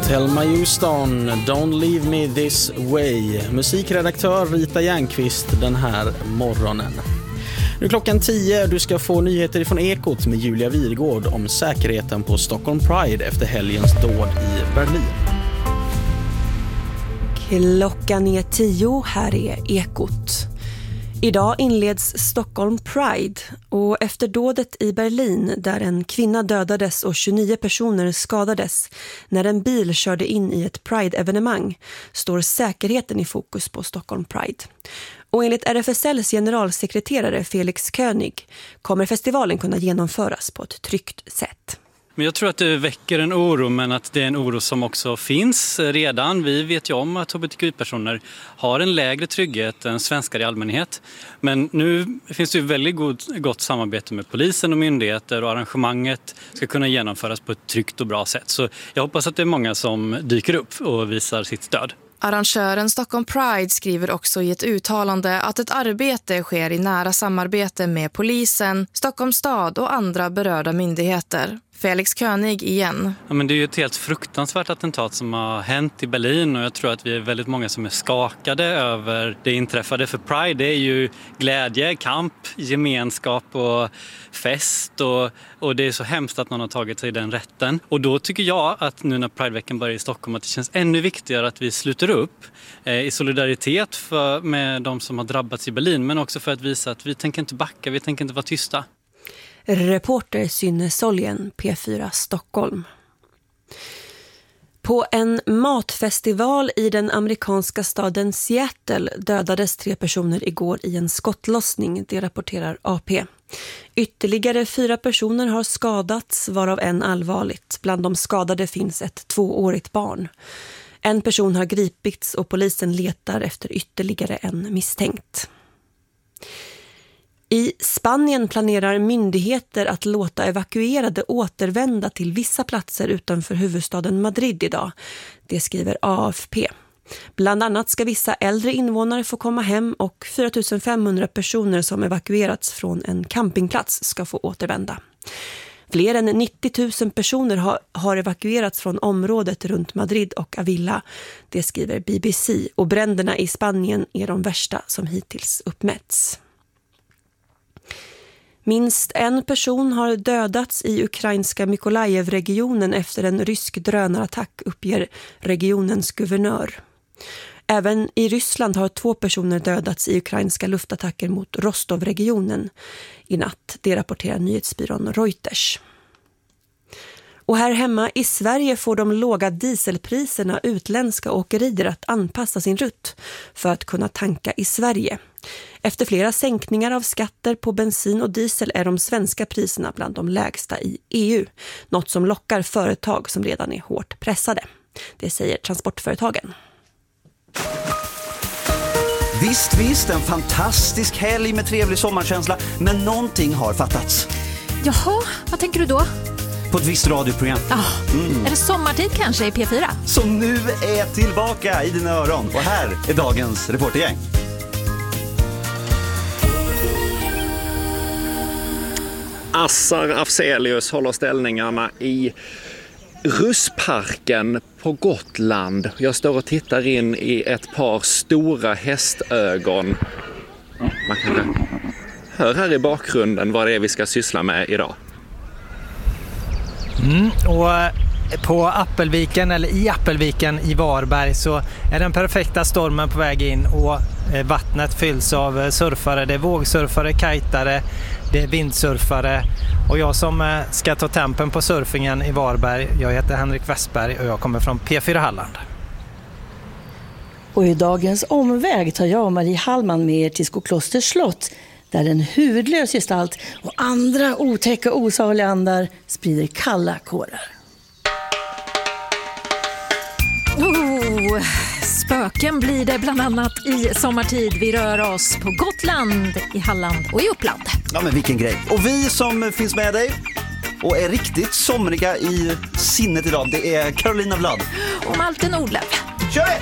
Thelma Houston, Don't Leave Me This Way. Musikredaktör Rita Järnqvist den här morgonen. Nu klockan 10, du ska få nyheter från Ekot med Julia Virgård om säkerheten på Stockholm Pride efter helgens dåd i Berlin. Klockan är 10, här är Ekot. Idag inleds Stockholm Pride och efter dådet i Berlin där en kvinna dödades och 29 personer skadades när en bil körde in i ett Pride-evenemang står säkerheten i fokus på Stockholm Pride. Och enligt RFSLs generalsekreterare Felix König kommer festivalen kunna genomföras på ett tryggt sätt. Men jag tror att det väcker en oro, men att det är en oro som också finns redan. Vi vet ju om att hbtqi-personer har en lägre trygghet än svenskar i allmänhet. Men nu finns det ju väldigt gott samarbete med polisen och myndigheter och arrangemanget ska kunna genomföras på ett tryggt och bra sätt. Så jag hoppas att det är många som dyker upp och visar sitt stöd. Arrangören Stockholm Pride skriver också i ett uttalande att ett arbete sker i nära samarbete med polisen, Stockholms stad och andra berörda myndigheter. Felix König igen. Ja, men det är ju ett helt fruktansvärt attentat som har hänt i Berlin och jag tror att vi är väldigt många som är skakade över det inträffade. För Pride det är ju glädje, kamp, gemenskap och fest och det är så hemskt att någon har tagit sig den rätten. Och då tycker jag att nu när Prideveckan börjar i Stockholm att det känns ännu viktigare att vi sluter upp i solidaritet med de som har drabbats i Berlin, men också för att visa att vi tänker inte backa, vi tänker inte vara tysta. Reporter Synne Soljen, P4 Stockholm. På en matfestival i den amerikanska staden Seattle dödades 3 personer igår i en skottlossning, det rapporterar AP. Ytterligare 4 personer har skadats, varav en allvarligt. Bland de skadade finns ett 2-årigt barn. En person har gripits och polisen letar efter ytterligare en misstänkt. I Spanien planerar myndigheter att låta evakuerade återvända till vissa platser utanför huvudstaden Madrid idag. Det skriver AFP. Bland annat ska vissa äldre invånare få komma hem och 4 500 personer som evakuerats från en campingplats ska få återvända. Fler än 90 000 personer har evakuerats från området runt Madrid och Avila. Det skriver BBC och bränderna i Spanien är de värsta som hittills uppmätts. Minst en person har dödats i ukrainska Mykolaiv-regionen efter en rysk drönarattack, uppger regionens guvernör. Även i Ryssland har 2 personer dödats i ukrainska luftattacker mot Rostov-regionen i natt. Det rapporterar nyhetsbyrån Reuters. Och här hemma i Sverige får de låga dieselpriserna utländska åkerier att anpassa sin rutt för att kunna tanka i Sverige. Efter flera sänkningar av skatter på bensin och diesel är de svenska priserna bland de lägsta i EU. Något som lockar företag som redan är hårt pressade. Det säger transportföretagen. Visst, en fantastisk helg med trevlig sommarkänsla. Men någonting har fattats. Jaha, vad tänker du då? På ett visst radioprogram. Är det sommartid kanske i P4? Som nu är tillbaka i dina öron. Och här är dagens reportergäng. Assar Afzelius håller ställningarna i Russparken på Gotland. Jag står och tittar in i ett par stora hästögon. Man kan höra här i bakgrunden vad det är vi ska syssla med idag. Och på Appelviken, eller i Appelviken i Varberg, så är den perfekta stormen på väg in och vattnet fylls av surfare. Det är vågsurfare, kajtare, det är vindsurfare och jag som ska ta tempen på surfingen i Varberg, jag heter Henrik Westberg och jag kommer från P4 Halland. Och i dagens omväg tar jag och Marie Hallman med er till Skoklosters slott där en huvudlös gestalt och andra otäcka osaliga andar sprider kalla kårar. Spöken blir det bland annat i sommartid. Vi rör oss på Gotland, i Halland och i Uppland. Ja, men vilken grej. Och vi som finns med dig och är riktigt somriga i sinnet idag, det är Carolina Vlad och Malte Nordlöf. Kör vi!